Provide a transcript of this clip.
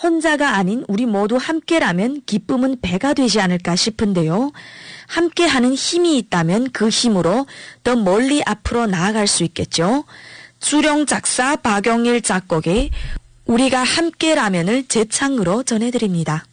혼자가 아닌 우리 모두 함께라면 기쁨은 배가 되지 않을까 싶은데요. 함께하는 힘이 있다면 그 힘으로 더 멀리 앞으로 나아갈 수 있겠죠. 수령 작사 박영일 작곡의 우리가 함께라면을 재창으로 전해드립니다.